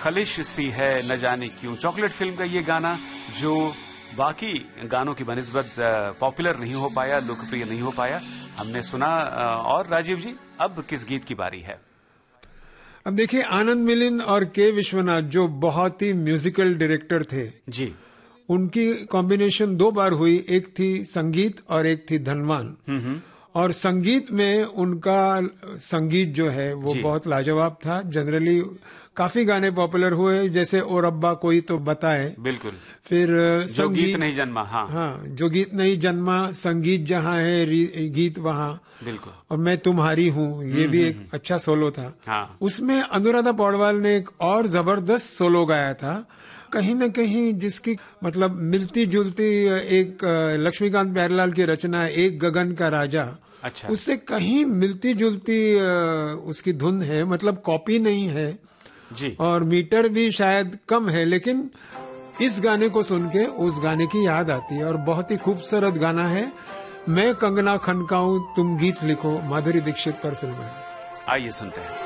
खलिश सी है न जाने क्यों, चॉकलेट फिल्म का ये गाना जो बाकी गानों की बनिस्बत पॉपुलर नहीं हो पाया, लोकप्रिय नहीं हो पाया, हमने सुना। और राजीव जी, अब किस गीत की बारी है? अब देखिए, आनंद मिलिंद और के विश्वनाथ जो बहुत ही म्यूजिकल डायरेक्टर थे जी, उनकी कॉम्बिनेशन 2 बार हुई, एक थी संगीत और एक थी धनवान। और संगीत में उनका संगीत जो है वो बहुत लाजवाब था। जनरली काफी गाने पॉपुलर हुए, जैसे ओ रब्बा कोई तो बताए, बिल्कुल। फिर जो गीत नहीं जन्मा, हाँ, जो गीत नहीं जन्मा, संगीत जहाँ है गीत वहाँ, बिल्कुल। और मैं तुम्हारी हूँ, ये भी एक अच्छा सोलो था। हाँ। उसमें अनुराधा पौडवाल ने एक और जबरदस्त सोलो गाया था, कहीं न कहीं जिसकी मतलब मिलती जुलती एक लक्ष्मीकांत प्यारेलाल की रचना है, एक गगन का राजा। अच्छा। उससे कहीं मिलती जुलती उसकी धुन है, मतलब कॉपी नहीं है जी। और मीटर भी शायद कम है, लेकिन इस गाने को सुन के उस गाने की याद आती है और बहुत ही खूबसूरत गाना है। मैं कंगना खनकाऊं तुम गीत लिखो, माधुरी दीक्षित पर फिल्म है। आइए सुनते हैं।